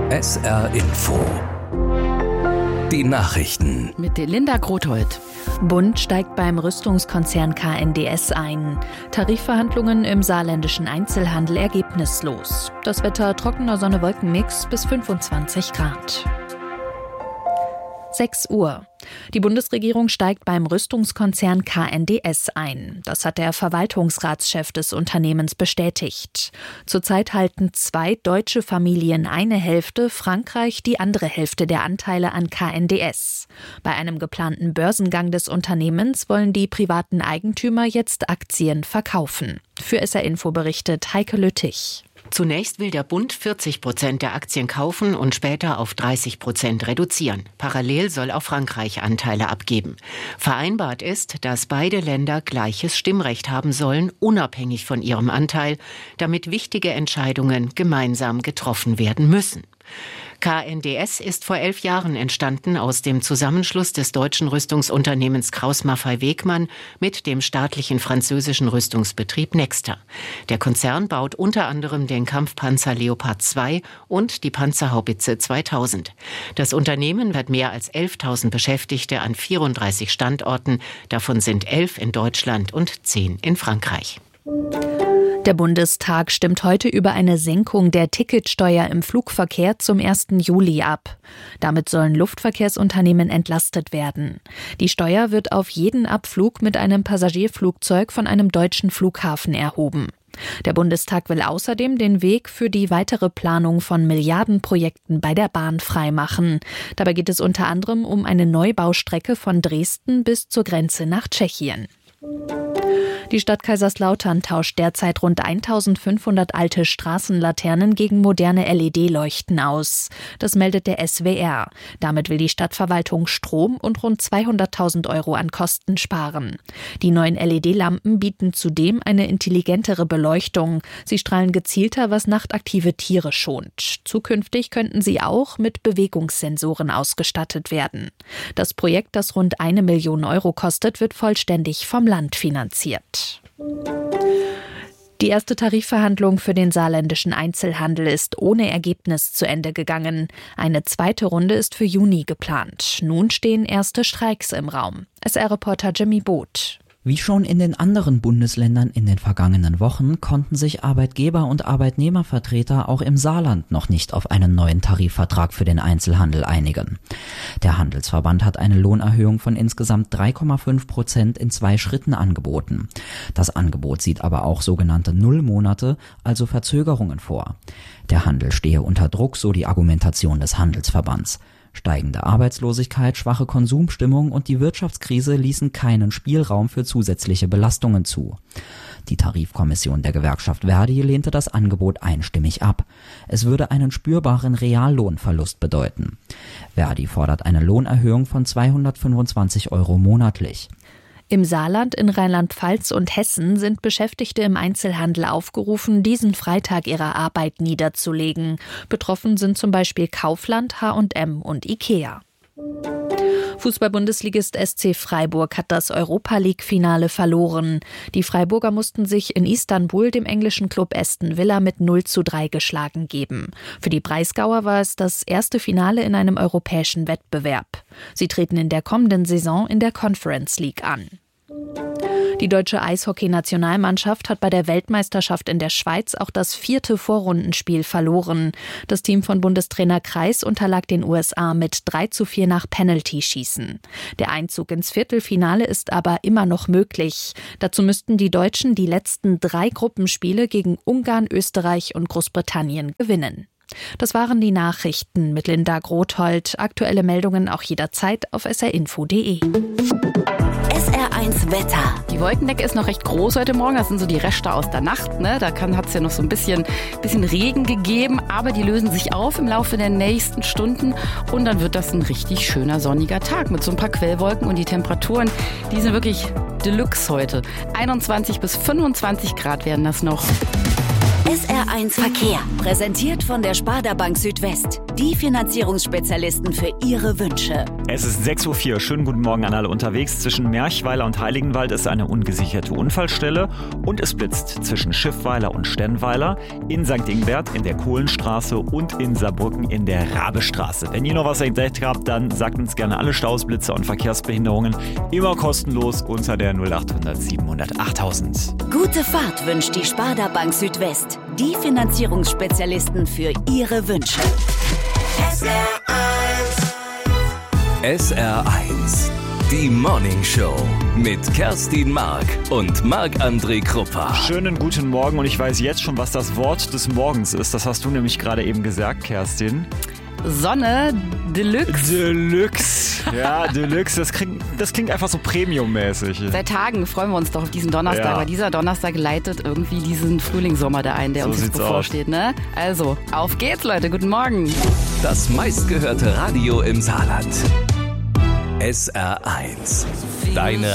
SR Info. Die Nachrichten. Mit Linda Grothold. Bund steigt beim Rüstungskonzern KNDS ein. Tarifverhandlungen im saarländischen Einzelhandel ergebnislos. Das Wetter trockener Sonne-Wolken-Mix bis 25 Grad. 6 Uhr. Die Bundesregierung steigt beim Rüstungskonzern KNDS ein. Das hat der Verwaltungsratschef des Unternehmens bestätigt. Zurzeit halten 2 deutsche Familien eine Hälfte, Frankreich die andere Hälfte der Anteile an KNDS. Bei einem geplanten Börsengang des Unternehmens wollen die privaten Eigentümer jetzt Aktien verkaufen. Für SR Info berichtet Heike Lüttich. Zunächst will der Bund 40% der Aktien kaufen und später auf 30% reduzieren. Parallel soll auch Frankreich Anteile abgeben. Vereinbart ist, dass beide Länder gleiches Stimmrecht haben sollen, unabhängig von ihrem Anteil, damit wichtige Entscheidungen gemeinsam getroffen werden müssen. KNDS ist vor 11 Jahren entstanden aus dem Zusammenschluss des deutschen Rüstungsunternehmens Krauss-Maffei-Wegmann mit dem staatlichen französischen Rüstungsbetrieb Nexter. Der Konzern baut unter anderem den Kampfpanzer Leopard 2 und die Panzerhaubitze 2000. Das Unternehmen hat mehr als 11.000 Beschäftigte an 34 Standorten. Davon sind 11 in Deutschland und 10 in Frankreich. Der Bundestag stimmt heute über eine Senkung der Ticketsteuer im Flugverkehr zum 1. Juli ab. Damit sollen Luftverkehrsunternehmen entlastet werden. Die Steuer wird auf jeden Abflug mit einem Passagierflugzeug von einem deutschen Flughafen erhoben. Der Bundestag will außerdem den Weg für die weitere Planung von Milliardenprojekten bei der Bahn freimachen. Dabei geht es unter anderem um eine Neubaustrecke von Dresden bis zur Grenze nach Tschechien. Die Stadt Kaiserslautern tauscht derzeit rund 1.500 alte Straßenlaternen gegen moderne LED-Leuchten aus. Das meldet der SWR. Damit will die Stadtverwaltung Strom und rund 200.000 € an Kosten sparen. Die neuen LED-Lampen bieten zudem eine intelligentere Beleuchtung. Sie strahlen gezielter, was nachtaktive Tiere schont. Zukünftig könnten sie auch mit Bewegungssensoren ausgestattet werden. Das Projekt, das rund 1 Million € kostet, wird vollständig vom Land finanziert. Die erste Tarifverhandlung für den saarländischen Einzelhandel ist ohne Ergebnis zu Ende gegangen. Eine zweite Runde ist für Juni geplant. Nun stehen erste Streiks im Raum. SR-Reporter Jimmy Boot. Wie schon in den anderen Bundesländern in den vergangenen Wochen konnten sich Arbeitgeber- und Arbeitnehmervertreter auch im Saarland noch nicht auf einen neuen Tarifvertrag für den Einzelhandel einigen. Der Handelsverband hat eine Lohnerhöhung von insgesamt 3,5% in 2 Schritten angeboten. Das Angebot sieht aber auch sogenannte Nullmonate, also Verzögerungen vor. Der Handel stehe unter Druck, so die Argumentation des Handelsverbands. Steigende Arbeitslosigkeit, schwache Konsumstimmung und die Wirtschaftskrise ließen keinen Spielraum für zusätzliche Belastungen zu. Die Tarifkommission der Gewerkschaft Verdi lehnte das Angebot einstimmig ab. Es würde einen spürbaren Reallohnverlust bedeuten. Verdi fordert eine Lohnerhöhung von 225 € monatlich. Im Saarland, in Rheinland-Pfalz und Hessen sind Beschäftigte im Einzelhandel aufgerufen, diesen Freitag ihre Arbeit niederzulegen. Betroffen sind zum Beispiel Kaufland, H&M und Ikea. Fußball-Bundesligist SC Freiburg hat das Europa-League-Finale verloren. Die Freiburger mussten sich in Istanbul dem englischen Club Aston Villa mit 0:3 geschlagen geben. Für die Breisgauer war es das erste Finale in einem europäischen Wettbewerb. Sie treten in der kommenden Saison in der Conference League an. Die deutsche Eishockey-Nationalmannschaft hat bei der Weltmeisterschaft in der Schweiz auch das 4. Vorrundenspiel verloren. Das Team von Bundestrainer Kreis unterlag den USA mit 3:4 nach Penalty-Schießen. Der Einzug ins Viertelfinale ist aber immer noch möglich. Dazu müssten die Deutschen die letzten 3 Gruppenspiele gegen Ungarn, Österreich und Großbritannien gewinnen. Das waren die Nachrichten mit Linda Grothold. Aktuelle Meldungen auch jederzeit auf srinfo.de. SR1 Wetter. Die Wolkendecke ist noch recht groß heute Morgen. Das sind so die Reste aus der Nacht. Da hat es ja noch so ein bisschen Regen gegeben. Aber die lösen sich auf im Laufe der nächsten Stunden. Und dann wird das ein richtig schöner sonniger Tag mit so ein paar Quellwolken. Und die Temperaturen, die sind wirklich Deluxe heute. 21 bis 25 Grad werden das noch. SR1 Verkehr, präsentiert von der Sparda Bank Südwest. Die Finanzierungsspezialisten für Ihre Wünsche. Es ist 6:04 Uhr. Schönen guten Morgen an alle unterwegs. Zwischen Merchweiler und Heiligenwald ist eine ungesicherte Unfallstelle und es blitzt zwischen Schiffweiler und Stennweiler, in St. Ingbert, in der Kohlenstraße und in Saarbrücken in der Rabestraße. Wenn ihr noch was entdeckt habt, dann sagt uns gerne alle Staus, Blitze und Verkehrsbehinderungen immer kostenlos unter der 0800 700 8000. Gute Fahrt wünscht die Sparda Bank Südwest. Die Finanzierungsspezialisten für Ihre Wünsche. SR1, die Morning Show mit Kerstin Mark und Marc-André Kruppa. Schönen guten Morgen und ich weiß jetzt schon, was das Wort des Morgens ist. Das hast du nämlich gerade eben gesagt, Kerstin. Sonne Deluxe. Deluxe. Ja, Deluxe. Das klingt einfach so Premium-mäßig. Seit Tagen freuen wir uns doch auf diesen Donnerstag, Ja. weil dieser Donnerstag leitet irgendwie diesen Frühlingssommer da ein, der So uns jetzt sieht's bevorsteht. Ne? Also, auf geht's, Leute. Guten Morgen. Das meistgehörte Radio im Saarland. SR1, deine